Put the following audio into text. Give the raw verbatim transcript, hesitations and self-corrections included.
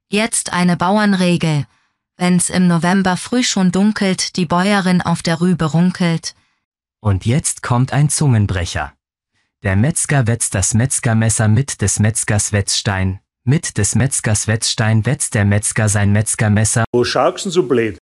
Jetzt eine Bauernregel. Wenn's im November früh schon dunkelt, die Bäuerin auf der Rübe runkelt. Und jetzt kommt ein Zungenbrecher. Der Metzger wetzt das Metzgermesser mit des Metzgers Wetzstein. Mit des Metzgers Wetzstein wetzt der Metzger sein Metzgermesser. Wo schaust denn so blöd?